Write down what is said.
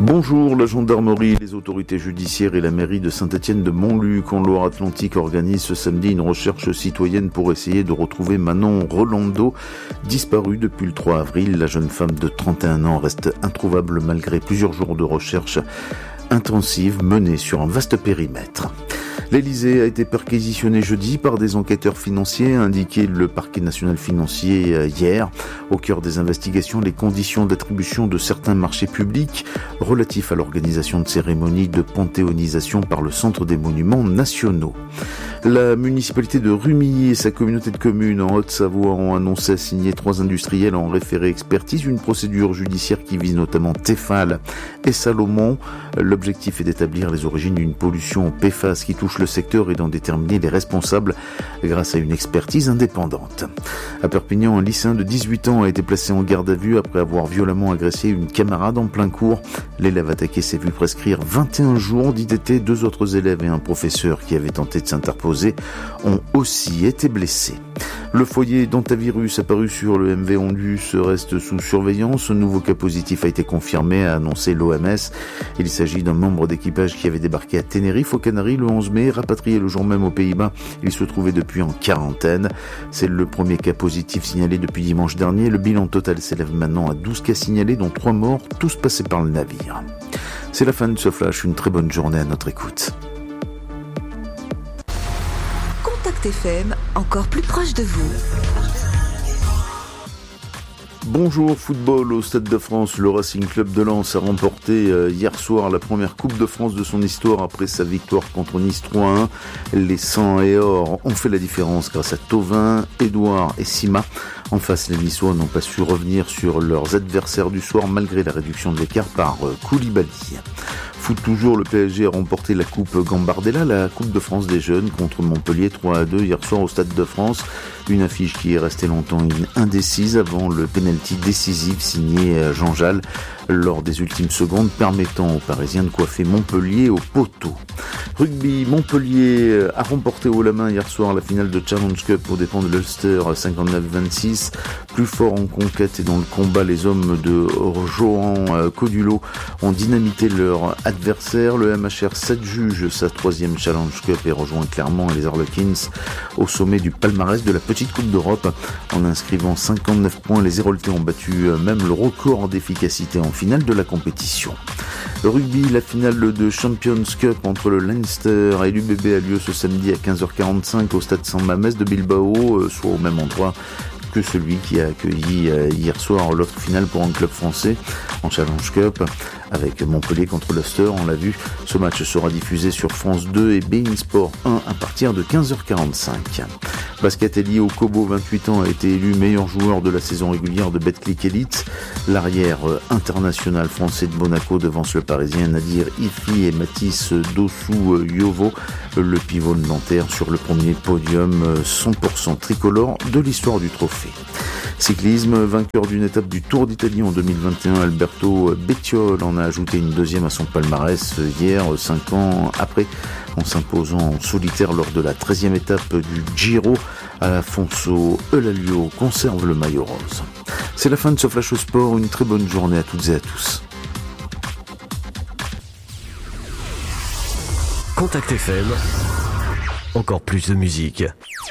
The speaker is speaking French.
Bonjour, la gendarmerie, les autorités judiciaires et la mairie de Saint-Étienne-de-Montluc en Loire-Atlantique organisent ce samedi une recherche citoyenne pour essayer de retrouver Manon Rolando, disparue depuis le 3 avril. La jeune femme de 31 ans reste introuvable malgré plusieurs jours de recherche intensive menée sur un vaste périmètre. L'Elysée a été perquisitionné jeudi par des enquêteurs financiers, a indiqué le parquet national financier hier. Au cœur des investigations, les conditions d'attribution de certains marchés publics relatifs à l'organisation de cérémonies de panthéonisation par le Centre des Monuments Nationaux. La municipalité de Rumilly et sa communauté de communes en Haute-Savoie ont annoncé assigner 3 industriels en référé expertise, une procédure judiciaire qui vise notamment Tefal et Salomon. L'objectif est d'établir les origines d'une pollution au PFAS qui touche le secteur et d'en déterminer les responsables grâce à une expertise indépendante. À Perpignan, un lycéen de 18 ans a été placé en garde à vue après avoir violemment agressé une camarade en plein cours. L'élève attaqué s'est vu prescrire 21 jours d'ITT. 2 autres élèves et un professeur qui avait tenté de s'interposer ont aussi été blessés. Le foyer d'hantavirus apparu sur le MV Onlus reste sous surveillance. Un nouveau cas positif a été confirmé, a annoncé l'OMS. Il s'agit d'un membre d'équipage qui avait débarqué à Tenerife, aux Canaries, le 11 mai, rapatrié le jour même aux Pays-Bas. Il se trouvait depuis en quarantaine. C'est le premier cas positif signalé depuis dimanche dernier. Le bilan total s'élève maintenant à 12 cas signalés, dont 3 morts, tous passés par le navire. C'est la fin de ce flash. Une très bonne journée à notre écoute. Contact FM, encore plus proche de vous. Bonjour, football au Stade de France. Le Racing Club de Lens a remporté hier soir la première Coupe de France de son histoire après sa victoire contre Nice 3-1. Les 100 et or ont fait la différence grâce à Thauvin, Edouard et Sima. En face, les Niçois n'ont pas su revenir sur leurs adversaires du soir malgré la réduction de l'écart par Koulibaly. Foot toujours, le PSG a remporté la Coupe Gambardella, la Coupe de France des jeunes contre Montpellier 3-2 hier soir au Stade de France. Une affiche qui est restée longtemps indécise avant le penalty décisif signé Jean Jal lors des ultimes secondes, permettant aux Parisiens de coiffer Montpellier au poteau. Rugby, Montpellier a remporté haut la main hier soir la finale de Challenge Cup aux dépens de l'Ulster 59-26. Plus fort en conquête et dans le combat, les hommes de Johan Codulo ont dynamité leur adversaire. Le MHR 7 juge sa 3e Challenge Cup et rejoint clairement les Harlequins au sommet du palmarès de la petite Coupe d'Europe. En inscrivant 59 points, les Héroltais ont battu même le record d'efficacité en finale de la compétition. Le rugby, la finale de Champions Cup entre le Leinster et l'UBB a lieu ce samedi à 15h45 au stade San Mamés de Bilbao, soit au même endroit que celui qui a accueilli hier soir l'autre finale pour un club français en Challenge Cup avec Montpellier contre l'Ulster. On l'a vu, ce match sera diffusé sur France 2 et beIN Sport 1 à partir de 15h45. Basket lié au Kobo, 28 ans, a été élu meilleur joueur de la saison régulière de Betclic Elite. L'arrière international français de Monaco devance le Parisien Nadir Ifi et Mathis Dossou-Yovo. Le pivot nanterre sur le premier podium 100% tricolore de l'histoire du trophée. Cyclisme, vainqueur d'une étape du Tour d'Italie en 2021, Alberto Bettiol en a ajouté une 2e à son palmarès hier, 5 ans après, en s'imposant en solitaire lors de la 13e étape du Giro. Alfonso Eulalio conserve le maillot rose. C'est la fin de ce Flash au Sport, une très bonne journée à toutes et à tous. Contact FM, encore plus de musique.